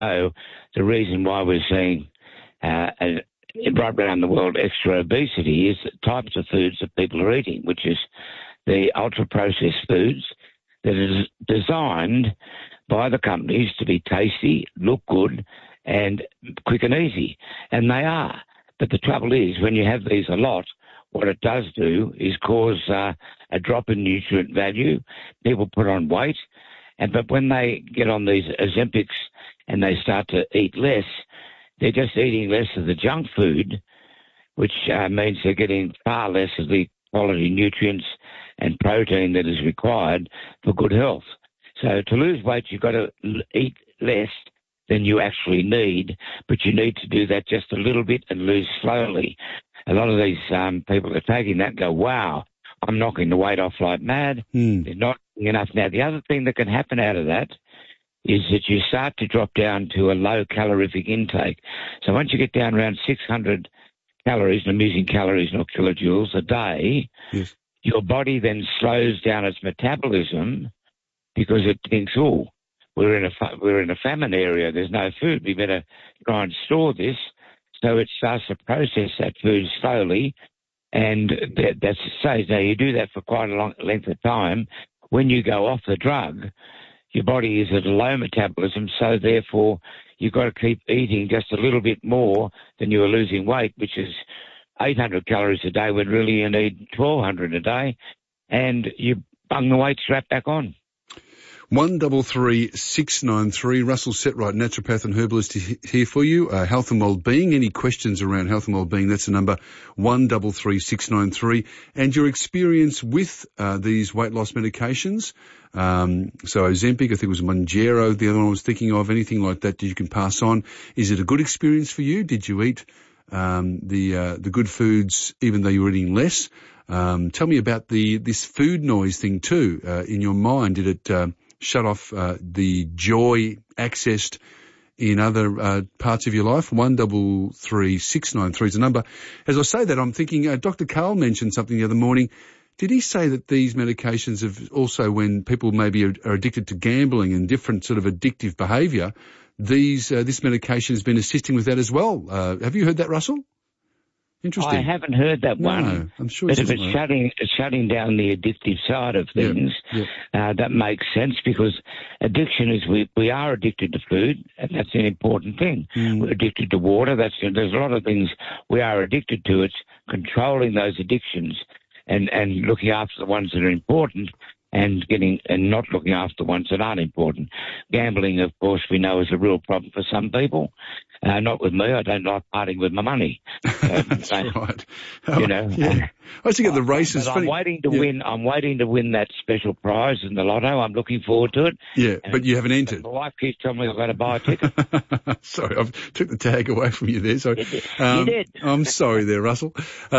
know the reason why we're seeing right around the world extra obesity is the types of foods that people are eating, which is the ultra-processed foods that are designed by the companies to be tasty, look good, and quick and easy. And they are. But the trouble is, when you have these a lot, what it does do is cause a drop in nutrient value. People put on weight. But when they get on these Ozempics and they start to eat less, they're just eating less of the junk food, which means they're getting far less of the quality nutrients and protein that is required for good health. So to lose weight, you've got to eat less than you actually need, but you need to do that just a little bit and lose slowly. A lot of these people are taking that and go, wow, I'm knocking the weight off like mad. They're not eating enough. Now, the other thing that can happen out of that is that you start to drop down to a low calorific intake. So once you get down around 600 calories, and I'm using calories, not kilojoules, a day, yes, your body then slows down its metabolism because it thinks, oh, we're in a famine area. There's no food. We better try and store this. So it starts to process that food slowly, and that's the stage. Now, you do that for quite a long length of time. When you go off the drug, your body is at a low metabolism, so therefore you've got to keep eating just a little bit more than you are losing weight, which is 800 calories a day when really you need 1,200 a day, and you bung the weight strap back on. 133693. Russell Setright, naturopath and herbalist here for you. Health and wellbeing. Any questions around health and wellbeing? That's the number 133693. And your experience with these weight loss medications. So Ozempic, I think it was Mounjaro, the other one I was thinking of. Anything like that you can pass on. Is it a good experience for you? Did you eat the good foods even though you were eating less? Tell me about this food noise thing too. In your mind, did it shut off the joy accessed in other parts of your life? 133693 is the number. As I say that, I'm thinking Dr. Karl mentioned something the other morning. Did he say that these medications have also, when people maybe are addicted to gambling and different sort of addictive behaviour, this medication has been assisting with that as well? Have you heard that, Russell? Interesting. I haven't heard that one. No, I'm sure but if it's shutting down the addictive side of things, that makes sense, because addiction is we are addicted to food, and that's an important thing. We're addicted to water. There's a lot of things we are addicted to. It's controlling those addictions and looking after the ones that are important, and not looking after the ones that aren't important. Gambling, of course, we know is a real problem for some people. Not with me. I don't like parting with my money. That's right. You know. I used to get the races. I'm waiting to win. I'm waiting to win that special prize in the lotto. I'm looking forward to it. Yeah, but you haven't entered. My wife keeps telling me I've got to buy a ticket. Sorry, I took the tag away from you there. Sorry. You did. I'm sorry there, Russell.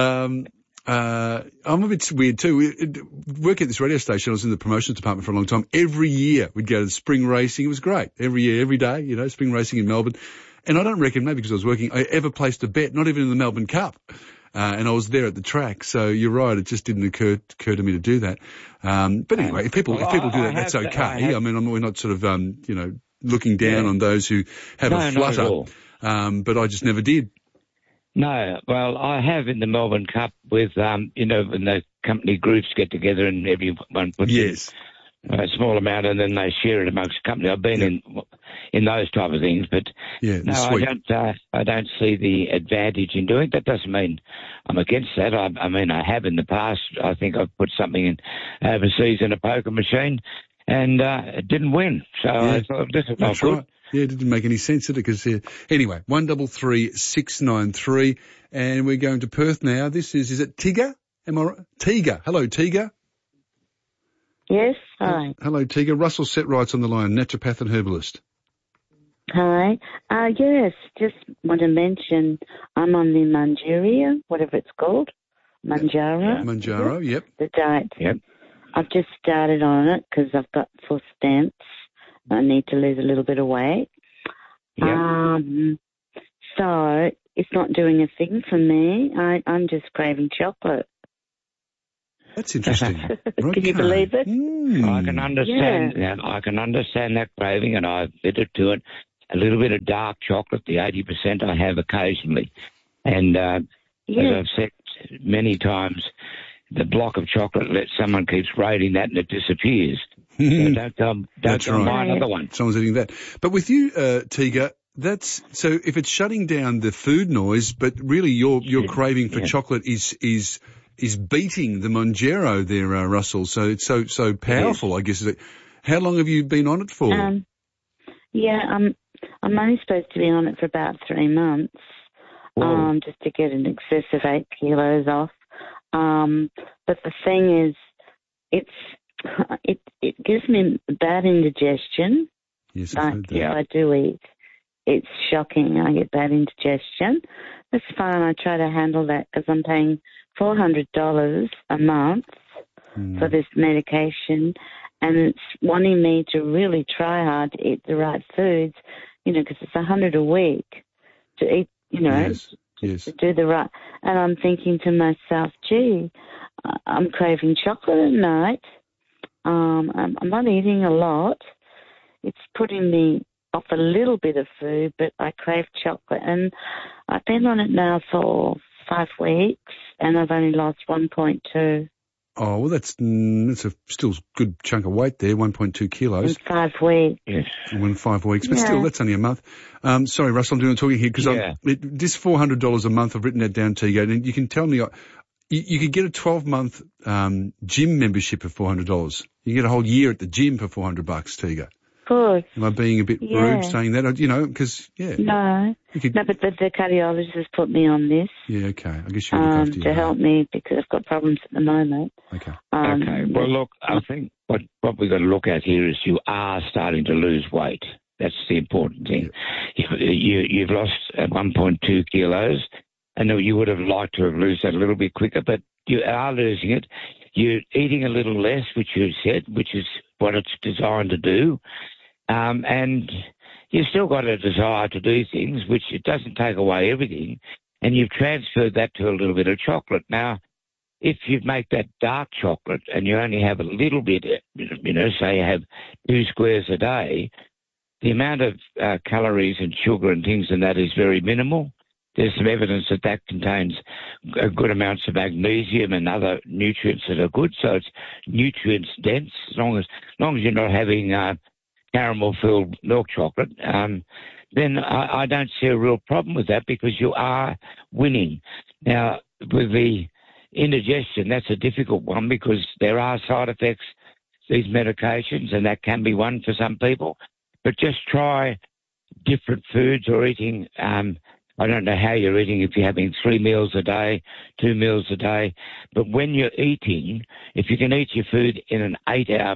I'm a bit weird too. Working at this radio station, I was in the promotions department for a long time. Every year we'd go to the spring racing. It was great. Every year, every day, spring racing in Melbourne. And I don't reckon, maybe because I was working, I ever placed a bet, not even in the Melbourne Cup. And I was there at the track. So you're right, it just didn't occur to me to do that. But anyway, if people do that, that's okay. We're not sort of, looking down on those who have a flutter. But I just never did. No, well, I have in the Melbourne Cup with, when the company groups get together and everyone puts in a small amount and then they share it amongst the company. I've been in those type of things, but no, I don't see the advantage in doing it. That doesn't mean I'm against that. I have in the past. I think I've put something in overseas in a poker machine and it didn't win. So I thought this is not good. Right. Yeah, it didn't make any sense, did it? Because anyway, 133693, and we're going to Perth now. This is it Tigger? Am I right? Tiga. Hello, Tiga. Yes, hi. Hello, Tiga. Russell Setright's on the line, naturopath and herbalist. Hi. Yes, just want to mention I'm on the Mounjaro, whatever it's called. Mounjaro. Mounjaro, yep. The diet. Yep. I've just started on it because I've got 4 stents. I need to lose a little bit of weight. Yep. So it's not doing a thing for me. I'm just craving chocolate. That's interesting. Can you believe it? I can understand. Yeah. I can understand that craving, and I've admitted to it. a little bit of dark chocolate, the 80% I have occasionally. And as I've said many times, the block of chocolate, someone keeps raiding that and it disappears. So don't go buy another one. Someone's eating that. But with you, Tiga, so if it's shutting down the food noise, but really your craving for chocolate is beating the Monjaro there, Russell. So it's so powerful, I guess. How long have you been on it for? I'm only supposed to be on it for about 3 months, just to get an excess of 8 kilos off. But the thing is, it gives me bad indigestion. Yes, if I do eat, it's shocking. I get bad indigestion. That's fine. I try to handle that because I'm paying $400 a month for this medication, and it's wanting me to really try hard to eat the right foods, because it's $100 a week to eat, Yes. to do the right. And I'm thinking to myself, gee, I'm craving chocolate at night. I'm not eating a lot. It's putting me off a little bit of food, but I crave chocolate. And I've been on it now for 5 weeks, and I've only lost 1.2. Oh, well, that's a still good chunk of weight there, 1.2 kilos. In 5 weeks. Yes. In 5 weeks. But still, that's only a month. Sorry, Russell, I'm doing talking here because this $400 a month, I've written that down, Tiga, and you can tell me, you could get a 12-month gym membership for $400. You can get a whole year at the gym for $400, Tiga. Of course. Am I being a bit rude saying that? Because, No. No, but the cardiologist has put me on this. Yeah, okay. I guess you look after you. To help me because I've got problems at the moment. Okay. Okay. Well, look, I think what we've got to look at here is you are starting to lose weight. That's the important thing. Yeah. You've lost 1.2 kilos. I know you would have liked to have lost that a little bit quicker, but you are losing it. You're eating a little less, which you said, which is what it's designed to do. And you've still got a desire to do things, which it doesn't take away everything. And you've transferred that to a little bit of chocolate. Now, if you make that dark chocolate and you only have a little bit, say you have 2 squares a day, the amount of calories and sugar and things in that is very minimal. There's some evidence that contains good amounts of magnesium and other nutrients that are good. So it's nutrients dense. As long as you're not having caramel-filled milk chocolate, then I don't see a real problem with that because you are winning. Now, with the indigestion, that's a difficult one because there are side effects to these medications, and that can be one for some people. But just try different foods or eating. I don't know how you're eating, if you're having 3 meals a day, 2 meals a day. But when you're eating, if you can eat your food in an 8-hour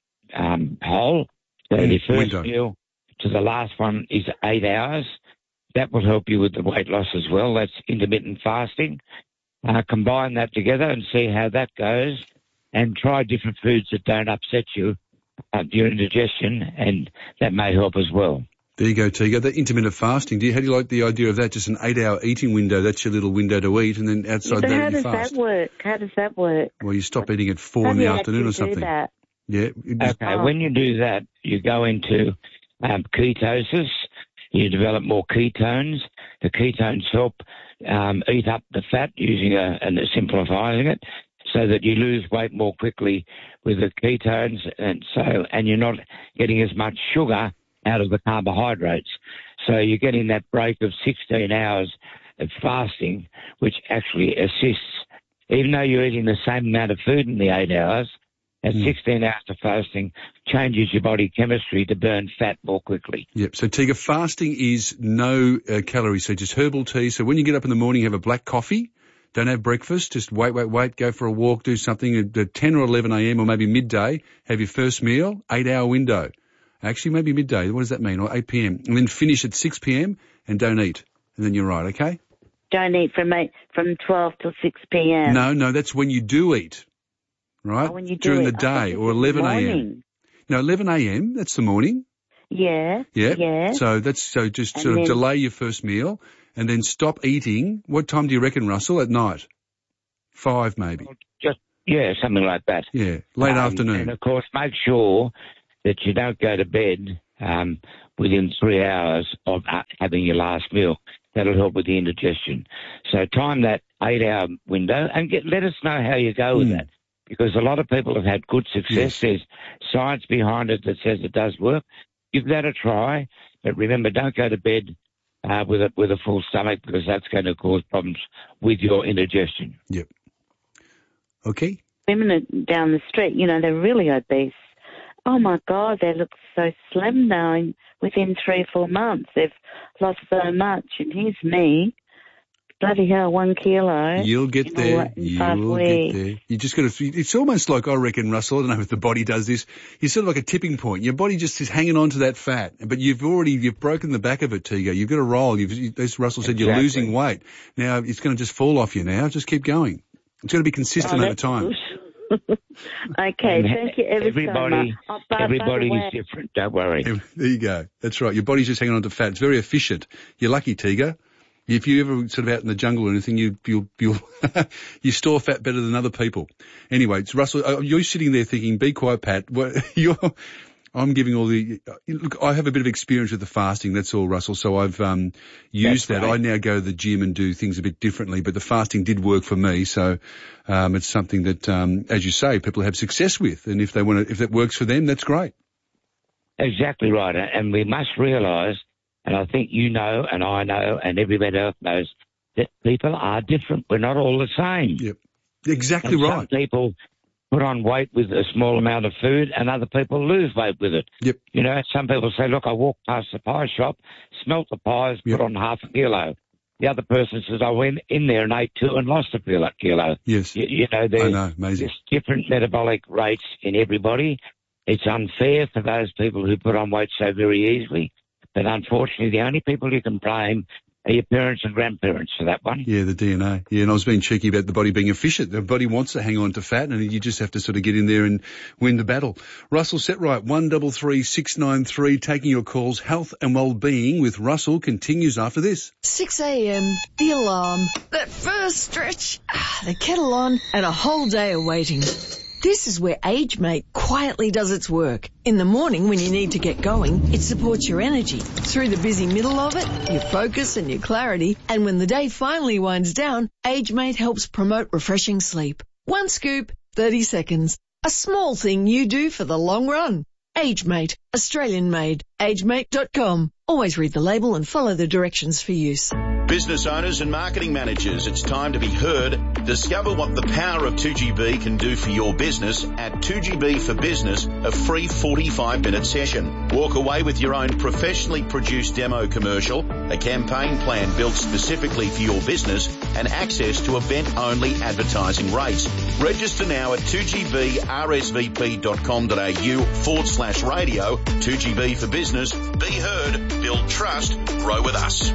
whole, so the first meal to the last one is 8 hours, that will help you with the weight loss as well. That's intermittent fasting. Combine that together and see how that goes, and try different foods that don't upset you, your indigestion, and that may help as well. There you go, Tiga. The intermittent fasting, how do you like the idea of that? Just an 8-hour eating window, that's your little window to eat, and then outside that you fast. How does that work? Well, you stop eating at 4 in the afternoon or something. That? Yeah. Okay, when you do that, you go into ketosis. You develop more ketones. The ketones help eat up the fat and simplifying it, so that you lose weight more quickly with the ketones, and you're not getting as much sugar out of the carbohydrates. So you're getting that break of 16 hours of fasting, which actually assists. Even though you're eating the same amount of food in the 8 hours, at 16 hours of fasting changes your body chemistry to burn fat more quickly. Yep. So, Tiga, fasting is no calories, so just herbal tea. So when you get up in the morning, have a black coffee. Don't have breakfast. Just wait, go for a walk, do something at 10 or 11 a.m. or maybe midday. Have your first meal, 8-hour window. Actually, maybe midday. What does that mean? Or 8 p.m. And then finish at 6 p.m. and don't eat. And then you're right, okay? Don't eat from 12 till 6 p.m. No, that's when you do eat, right? Oh, when you do during eat. the day, or 11 a.m. No, 11 a.m., that's the morning. Yeah. So just sort of delay your first meal and then stop eating. What time do you reckon, Russell? At night? 5 maybe? Something like that. Yeah, late afternoon. And, of course, make sure that you don't go to bed within 3 hours of having your last meal. That'll help with the indigestion. So time that 8-hour window and let us know how you go with that, because a lot of people have had good success. Yes. There's science behind it that says it does work. Give that a try, but remember, don't go to bed with a full stomach, because that's going to cause problems with your indigestion. Yep. Okay. Women down the street, they're really obese. Oh, my God, they look so slim now. And within 3 or 4 months, they've lost so much. And here's me, bloody hell, 1 kilo. You'll get there. You'll get there. You just got to. It's almost like, I reckon, Russell, I don't know if the body does this. You're sort of like a tipping point. Your body just is hanging on to that fat, but you've broken the back of it, Tigo. You've got to roll. As Russell said, You're losing weight. Now it's going to just fall off you now. Just keep going. It's going to be consistent over time. Okay, thank you so much. Everybody is different. Don't worry. There you go. That's right. Your body's just hanging on to fat. It's very efficient. You're lucky, Tigo. If you ever sort of out in the jungle or anything, you'll you store fat better than other people. Anyway, it's Russell. You're sitting there thinking, "Be quiet, Pat." I'm giving all the look. I have a bit of experience with the fasting. That's all, Russell. So I've used that. Right. I now go to the gym and do things a bit differently. But the fasting did work for me. So it's something that, as you say, people have success with. And if it works for them, that's great. Exactly right. And we must realise, and I think you know, and I know, and everybody else knows, that people are different. We're not all the same. Yep. Exactly right. Some people put on weight with a small amount of food, and other people lose weight with it. Yep. Some people say, look, I walked past the pie shop, smelt the pies, put on half a kilo. The other person says, I went in there and ate 2 and lost a kilo. Yes. I know, amazing. There's different metabolic rates in everybody. It's unfair for those people who put on weight so very easily. But unfortunately, the only people you can blame are your parents and grandparents for that one. Yeah, the DNA. Yeah, and I was being cheeky about the body being efficient. The body wants to hang on to fat, and you just have to sort of get in there and win the battle. Russell Setright, 133 693, taking your calls. Health and Wellbeing with Russell continues after this. 6 a.m, the alarm, that first stretch, the kettle on, and a whole day of waiting. This is where AgeMate quietly does its work. In the morning when you need to get going, it supports your energy. Through the busy middle of it, your focus and your clarity. And when the day finally winds down, AgeMate helps promote refreshing sleep. 1 scoop, 30 seconds. A small thing you do for the long run. AgeMate, Australian made. AgeMate.com. Always read the label and follow the directions for use. Business owners and marketing managers, it's time to be heard. Discover what the power of 2GB can do for your business at 2GB for Business, a free 45-minute session. Walk away with your own professionally produced demo commercial, a campaign plan built specifically for your business, and access to event-only advertising rates. Register now at 2gbrsvp.com.au/radio. 2GB for Business. Be heard, build trust, grow with us.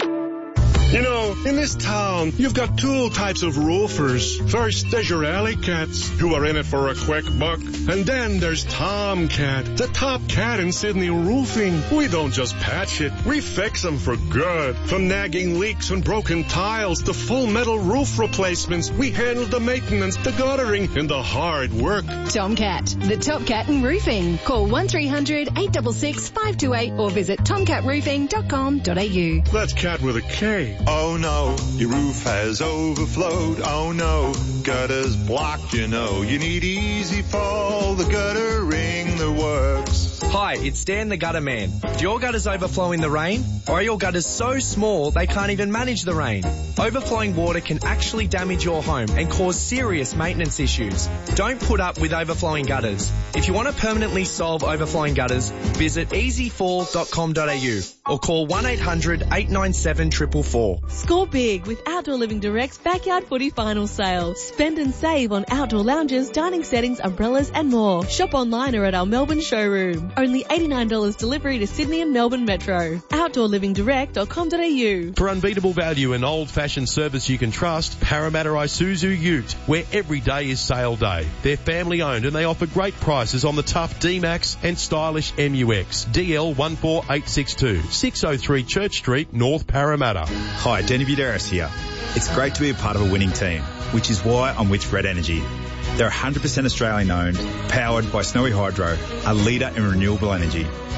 In this town, you've got 2 types of roofers. First, there's your alley cats, who are in it for a quick buck. And then there's Tomcat, the top cat in Sydney roofing. We don't just patch it, we fix them for good. From nagging leaks and broken tiles to full metal roof replacements, we handle the maintenance, the guttering, and the hard work. Tomcat, the top cat in roofing. Call 1300 866 528 or visit tomcatroofing.com.au. That's cat with a K. Oh no, your roof has overflowed. Oh no, gutters blocked, you need Easy Fall, the guttering that works. Hi, it's Dan the Gutter Man. Do your gutters overflow in the rain? Or are your gutters so small they can't even manage the rain? Overflowing water can actually damage your home and cause serious maintenance issues. Don't put up with overflowing gutters. If you want to permanently solve overflowing gutters, visit easyfall.com.au or call 1800 897 444. Score big with Outdoor Living Direct's Backyard Footy Final Sale. Spend and save on outdoor lounges, dining settings, umbrellas and more. Shop online or at our Melbourne showroom. Only $89 delivery to Sydney and Melbourne Metro. OutdoorLivingDirect.com.au. For unbeatable value and old-fashioned service you can trust, Parramatta Isuzu Ute, where every day is sale day. They're family-owned and they offer great prices on the tough D-Max and stylish MUX. DL 14862, 603 Church Street, North Parramatta. Hi, Danny Buderis here. It's great to be a part of a winning team, which is why I'm with Red Energy. They're 100% Australian owned, powered by Snowy Hydro, a leader in renewable energy.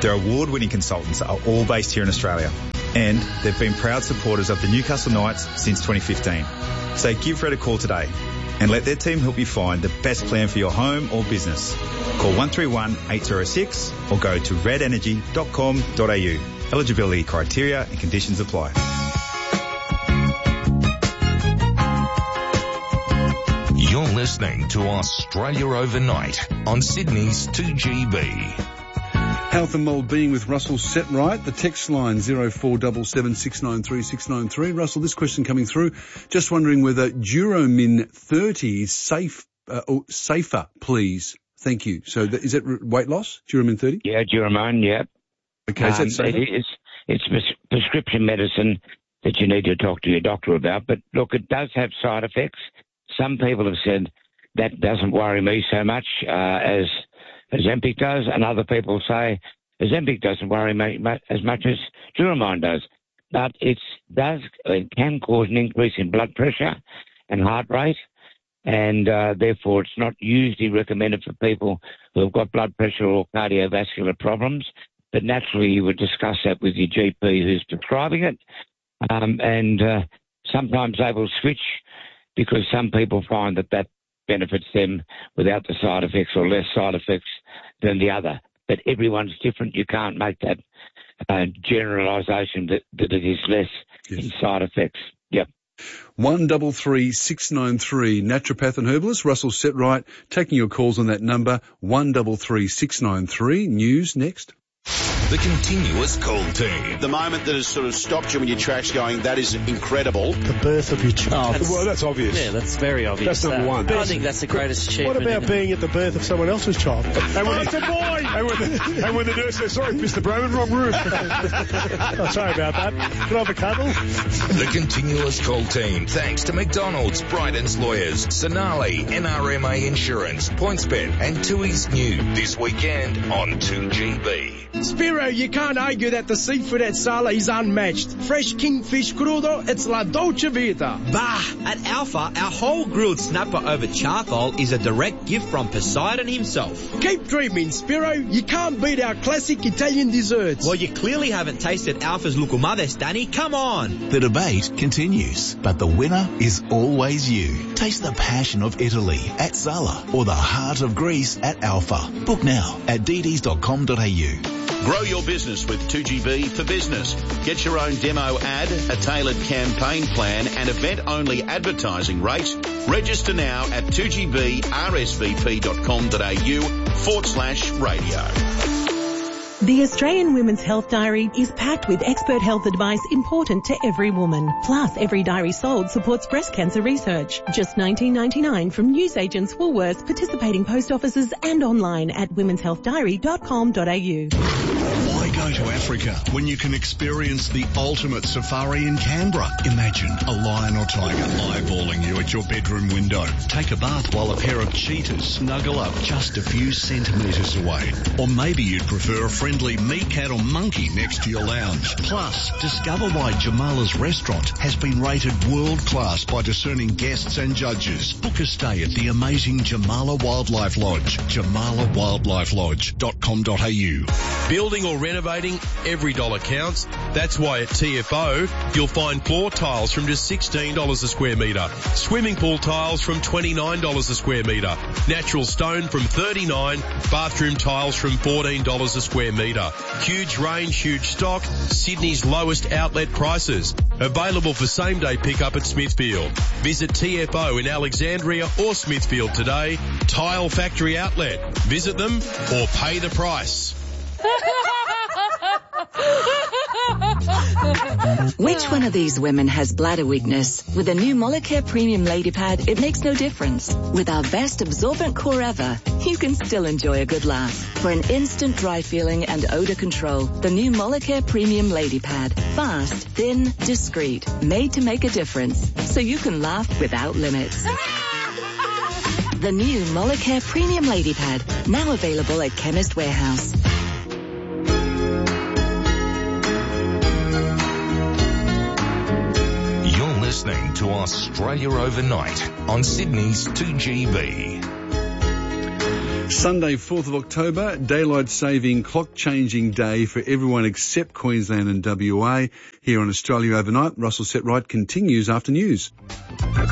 Their award-winning consultants are all based here in Australia, and they've been proud supporters of the Newcastle Knights since 2015. So give Red a call today and let their team help you find the best plan for your home or business. Call 131 806 or go to redenergy.com.au. Eligibility criteria and conditions apply. You're listening to Australia Overnight on Sydney's 2GB. Health and Wellbeing with Russell Setright. The text line 0477 693 693. Russell, this question coming through. Just wondering whether Duromin 30 is safer, please. Thank you. So is it weight loss, Duromin 30? Yeah, Duromin, yeah. Okay, is that safer? It's prescription medicine that you need to talk to your doctor about. But look, it does have side effects. Some people have said that doesn't worry me so much as Ozempic does, and other people say Ozempic doesn't worry me as much as Duromin does. But it can cause an increase in blood pressure and heart rate, and therefore it's not usually recommended for people who have got blood pressure or cardiovascular problems. But naturally you would discuss that with your GP who's prescribing it, and sometimes they will switch because some people find that benefits them without the side effects or less side effects than the other. But everyone's different. You can't make that generalisation that it is less in side effects. Yep. 133 693. Naturopath and herbalist Russell Setright taking your calls on that number 133 693. News next. The continuous call team. The moment that has sort of stopped you in your tracks going, that is incredible. The birth of your child. Well, that's obvious. Yeah, that's very obvious. That's number one. I think that's the greatest achievement. What about being at the birth of someone else's child? And when it's a boy! And when the nurse says, sorry, Mr. Broman, wrong room. Oh, sorry about that. Can I have a cuddle? The continuous call team, thanks to McDonald's, Bryden's Lawyers, Sonali, NRMA Insurance, PointsBet and Tui's New this weekend on 2GB. Spiro, you can't argue that the seafood at Sala is unmatched. Fresh kingfish crudo, it's La Dolce Vita. Bah! At Alpha, our whole grilled snapper over charcoal is a direct gift from Poseidon himself. Keep dreaming, Spiro. You can't beat our classic Italian desserts. Well, you clearly haven't tasted Alpha's Lucumades, Danny. Come on! The debate continues, but the winner is always you. Taste the passion of Italy at Sala or the heart of Greece at Alpha. Book now at dd's.com.au. Grow your business with 2GB for Business. Get your own demo ad, a tailored campaign plan and event-only advertising rates. Register now at 2gbrsvp.com.au/radio. The Australian Women's Health Diary is packed with expert health advice important to every woman. Plus, every diary sold supports breast cancer research. Just $19.99 from newsagents, Woolworths, participating post offices and online at womenshealthdiary.com.au. Why go to Africa when you can experience the ultimate safari in Canberra? Imagine a lion or tiger eyeballing you at your bedroom window. Take a bath while a pair of cheetahs snuggle up just a few centimetres away. Or maybe you'd prefer a friendly meerkat or monkey next to your lounge. Plus, discover why Jamala's restaurant has been rated world class by discerning guests and judges. Book a stay at the amazing Jamala Wildlife Lodge, jamalawildlifelodge.com.au. Building or renovating, every dollar counts. That's why at TFO, you'll find floor tiles from just $16 a square metre, swimming pool tiles from $29 a square metre, natural stone from $39, bathroom tiles from $14 a square metre. Huge range, huge stock, Sydney's lowest outlet prices. Available for same-day pickup at Smithfield. Visit TFO in Alexandria or Smithfield today. Tile Factory Outlet. Visit them or pay the price. Which one of these women has bladder weakness? With the new Molicare Premium Lady Pad, it makes no difference. With our best absorbent core ever, you can still enjoy a good laugh. For an instant dry feeling and odor control, the new Molicare Premium Lady Pad. Fast, thin, discreet, made to make a difference, so you can laugh without limits. The new Molicare Premium Lady Pad, now available at Chemist Warehouse. Listening to Australia Overnight on Sydney's 2GB. Sunday, 4th of October, daylight saving clock changing day for everyone except Queensland and WA. Here on Australia Overnight, Russell Setright continues after news.